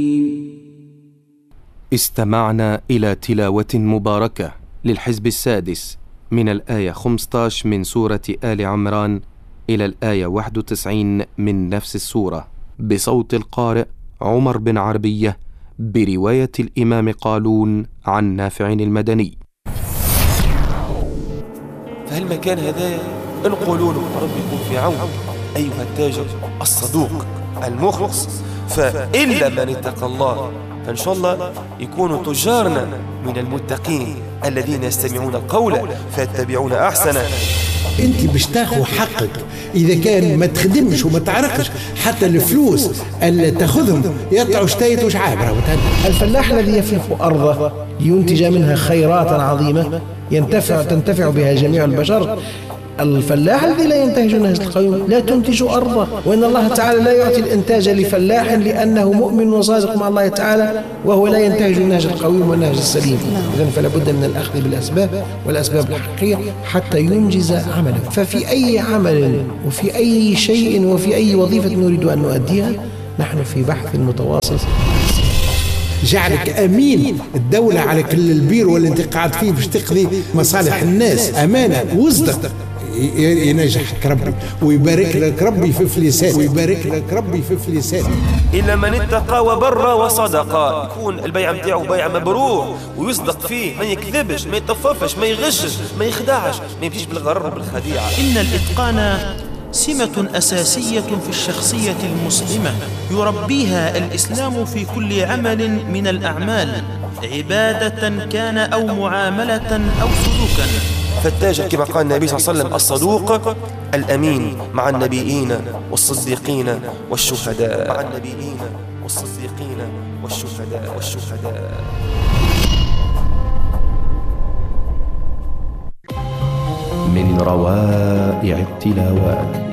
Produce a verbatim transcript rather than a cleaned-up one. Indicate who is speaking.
Speaker 1: استمعنا إلى تلاوة مباركة للحزب السادس من الآية خمسة عشر من سورة آل عمران إلى الآية واحد وتسعين من نفس السورة بصوت القارئ عمر بن عربية برواية الإمام قالون عن نافع المدني.
Speaker 2: فهل مكان هذا انقلوا له ربي يكون في عون أيها التاجر الصدوق المخلص، فإلا من اتقى الله فإن شاء الله يكونوا تجارنا من المتقين الذين يستمعون القول فيتبعون أحسنه.
Speaker 3: انت باش تاخذ حقك اذا كان ما تخدمش وما تعرقش حتى الفلوس اللي تاخذهم يطلعوا شتايت وش عابره.
Speaker 4: الفلاح الذي يفلح ارضه لينتج منها خيرات عظيمه ينتفع تنتفع بها جميع البشر. الفلاح الذي لا ينتهج النهج القويم لا تنتج أرضه، وإن الله تعالى لا يعطي الإنتاج لفلاح لأنه مؤمن وصادق مع الله تعالى وهو لا ينتهج النهج القويم والنهج السليم. إذن فلا بد من الأخذ بالأسباب والأسباب الحقيقية حتى ينجز عمله. ففي أي عمل وفي أي شيء وفي أي وظيفة نريد أن نؤديها نحن في بحث متواصل.
Speaker 3: جعلك أمين الدولة على كل البير واللي انت قاعد فيه باش تقضي مصالح الناس أمانة وصدق. ينجحك ربي ويبارك لك ربي في فلسان ويبارك لك ربي في فلسان.
Speaker 2: إلا من اتقى وبر وصدق، يكون البيع متاعه بيع مبرور ويصدق فيه، ما يكذبش ما يطففش ما يغشش ما يخدعش ما يمشيش بالغرر وبالخديعة.
Speaker 5: إن الإتقان سمة أساسية في الشخصية المسلمة يربيها الإسلام في كل عمل من الأعمال، عبادة كان أو معاملة أو سلوكا.
Speaker 2: فالتاجر كما قال النبي صلى الله عليه وسلم الصدوق الأمين مع النبيين والصديقين والشهداء مع النبيين والصديقين والشهداء والشهداء.
Speaker 1: من روائع التلاوات